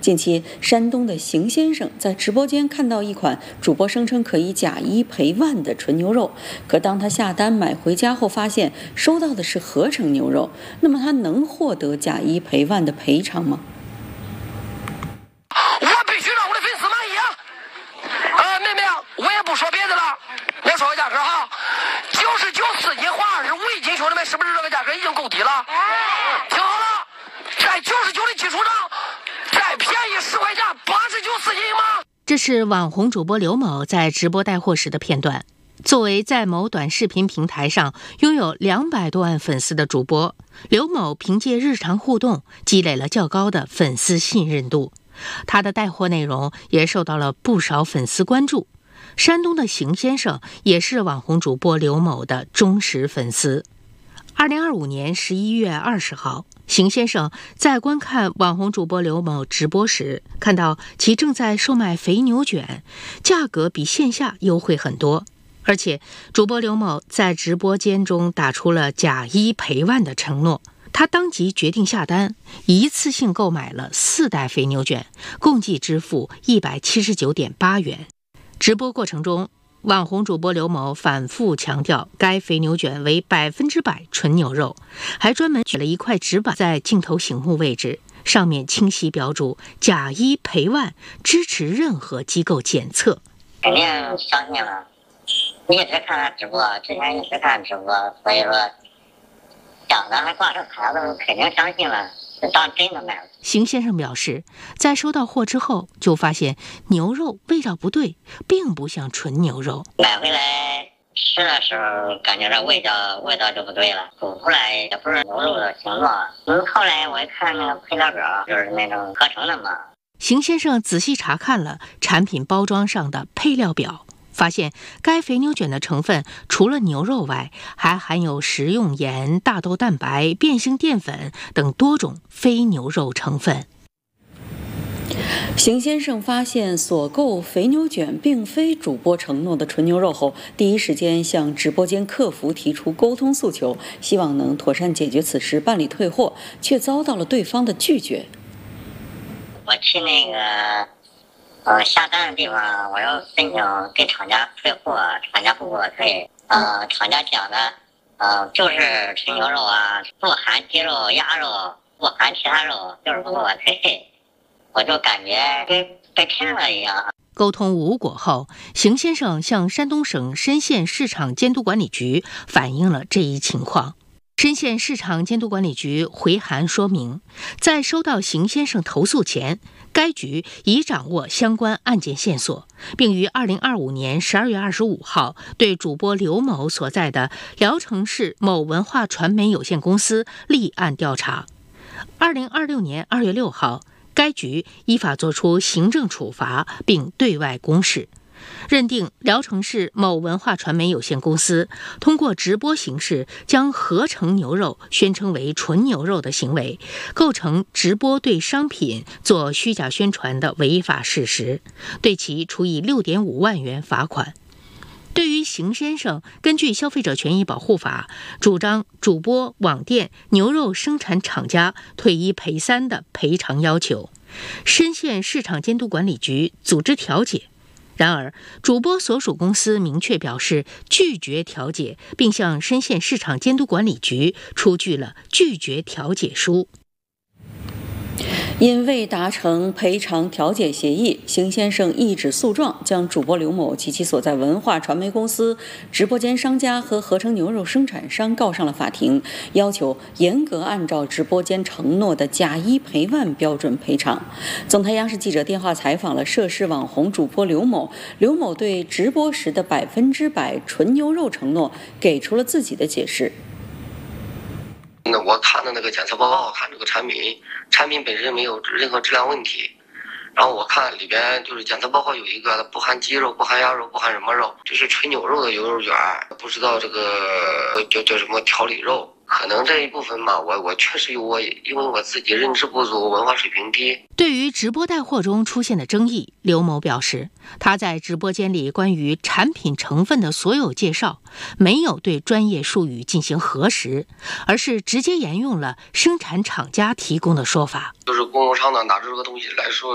近期，山东的邢先生在直播间看到一款主播声称可以假一赔万的纯牛肉，可当他下单买回家后，发现收到的是合成牛肉，那么他能获得假一赔万的赔偿吗？ 我必须让我的粉丝满意啊！妹妹，我也不说别的了，我说个价格哈，99四斤或25一斤，兄弟们，是不是这个价格已经够低了？听好了，在99的基础上再便宜10块钱，89四斤吗？ 这是网红主播刘某在直播带货时的片段。作为在某短视频平台上拥有200多万粉丝的主播，刘某凭借日常互动积累了较高的粉丝信任度，他的带货内容也受到了不少粉丝关注。山东的邢先生也是网红主播刘某的忠实粉丝。2025年11月20号，邢先生在观看网红主播刘某直播时，看到其正在售卖肥牛卷，价格比线下优惠很多。而且主播刘某在直播间中打出了假一赔万的承诺，他当即决定下单，一次性购买了4袋肥牛卷，共计支付179.8元。直播过程中，网红主播刘某反复强调该肥牛卷为100%纯牛肉，还专门举了一块纸板在镜头醒目位置，上面清晰标注假一赔万，支持任何机构检测。 肯定相信了，一直看直播，之前一直看直播，所以说讲的还挂上牌子，肯定相信了，就当真的卖了。 邢先生表示，在收到货之后，就发现牛肉味道不对，并不像纯牛肉。 买回来吃的时候，感觉这味道就不对了，煮出来也不是牛肉的形状。后来我一看那个配料表，就是那种合成的嘛。 邢先生仔细查看了产品包装上的配料表，发现该肥牛卷的成分除了牛肉外，还含有食用盐、大豆蛋白、变性淀粉等多种非牛肉成分。 邢先生发现所购肥牛卷并非主播承诺的纯牛肉后，第一时间向直播间客服提出沟通诉求，希望能妥善解决此事，办理退货，却遭到了对方的拒绝。 我去那个下单的地方，我要申请给厂家退货，厂家不给我退。厂家讲的，就是纯牛肉啊，不含鸡肉、鸭肉，不含其他肉，就是不给我退。我就感觉跟被骗了一样。 沟通无果后，邢先生向山东省深县市场监督管理局反映了这一情况。深县市场监督管理局回函说明，在收到邢先生投诉前，该局已掌握相关案件线索，并于2025年12月25号对主播刘某所在的聊城市某文化传媒有限公司立案调查。2026年2月6号，该局依法作出行政处罚，并对外公示，认定聊城市某文化传媒有限公司通过直播形式将合成牛肉宣称为纯牛肉的行为，构成直播对商品做虚假宣传的违法事实，对其处以6.5万元罚款。对于邢先生根据消费者权益保护法主张主播、网店、牛肉生产厂家退一赔三的赔偿要求，深县市场监督管理局组织调解。然而，主播所属公司明确表示拒绝调解，并向深县市场监督管理局出具了拒绝调解书。 因未达成赔偿调解协议，邢先生一纸诉状将主播刘某及其所在文化传媒公司、直播间商家和合成牛肉生产商告上了法庭，要求严格按照直播间承诺的假一赔万标准赔偿。总台央视记者电话采访了涉事网红主播刘某，刘某对直播时的100%纯牛肉承诺给出了自己的解释。 那我看的那个检测报告，看这个产品本身没有任何质量问题。然后我看里边就是检测报告有一个不含鸡肉、不含鸭肉、不含什么肉，这是纯牛肉的牛肉卷，不知道这个叫什么调理肉。可能这一部分嘛，我确实因为我自己认知不足，文化水平低。 对于直播带货中出现的争议，刘某表示，他在直播间里关于产品成分的所有介绍，没有对专业术语进行核实，而是直接沿用了生产厂家提供的说法。 就是供应商呢拿着这个东西来说，